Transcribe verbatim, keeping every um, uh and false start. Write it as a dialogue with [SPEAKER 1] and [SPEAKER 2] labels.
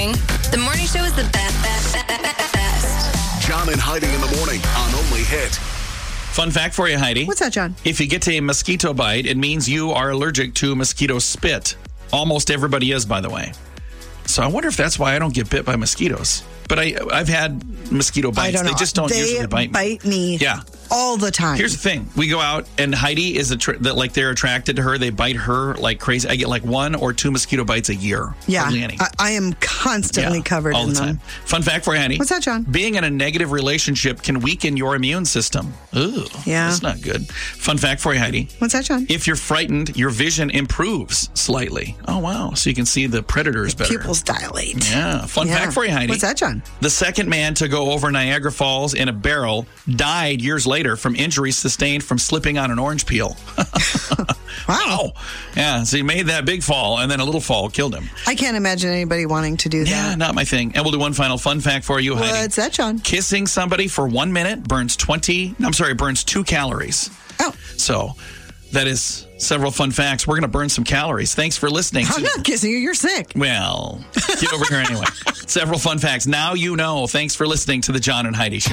[SPEAKER 1] morning. The morning show is the best, best, best, best.
[SPEAKER 2] John and Heidi in the morning on Only Hit.
[SPEAKER 3] Fun fact for you, Heidi.
[SPEAKER 4] What's that, John?
[SPEAKER 3] If you get a mosquito bite, it means you are allergic to mosquito spit. Almost everybody is, by the way. So I wonder if that's why I don't get bit by mosquitoes. But I, I've had mosquito bites.
[SPEAKER 4] I don't know.
[SPEAKER 3] They just don't
[SPEAKER 4] they
[SPEAKER 3] usually bite me.
[SPEAKER 4] bite me.
[SPEAKER 3] Yeah.
[SPEAKER 4] All the time.
[SPEAKER 3] Here's the thing. We go out and Heidi is attra- that like they're attracted to her. They bite her like crazy. I get like one or two mosquito bites a year.
[SPEAKER 4] Yeah.
[SPEAKER 3] Hardly any.
[SPEAKER 4] I, I am constantly
[SPEAKER 3] Yeah,
[SPEAKER 4] covered
[SPEAKER 3] all
[SPEAKER 4] in
[SPEAKER 3] the time.
[SPEAKER 4] them.
[SPEAKER 3] Fun fact for you, Heidi.
[SPEAKER 4] What's that, John?
[SPEAKER 3] Being in a negative relationship can weaken your immune system. Ooh.
[SPEAKER 4] Yeah.
[SPEAKER 3] That's not good. Fun fact for you, Heidi.
[SPEAKER 4] What's that, John?
[SPEAKER 3] If you're frightened, your vision improves slightly. Oh, wow. So you can see the predators better.
[SPEAKER 4] Pupils dilate.
[SPEAKER 3] Yeah. Fun
[SPEAKER 4] Yeah.
[SPEAKER 3] fact for you, Heidi.
[SPEAKER 4] What's that, John?
[SPEAKER 3] The second man to go over Niagara Falls in a barrel died years later from injuries sustained from slipping on an orange peel.
[SPEAKER 4] Wow.
[SPEAKER 3] Yeah, so he made that big fall, and then a little fall killed him.
[SPEAKER 4] I can't imagine anybody wanting to do that.
[SPEAKER 3] Yeah, not my thing. And we'll do one final fun fact for you, Heidi.
[SPEAKER 4] What's that, John?
[SPEAKER 3] Kissing somebody for one minute burns twenty, I'm sorry, burns two calories.
[SPEAKER 4] Oh.
[SPEAKER 3] So that is several fun facts. We're going to burn some calories. Thanks for listening.
[SPEAKER 4] I'm
[SPEAKER 3] to-
[SPEAKER 4] not kissing you. You're sick.
[SPEAKER 3] Well, get over here anyway. Several fun facts. Now you know. Thanks for listening to the John and Heidi Show.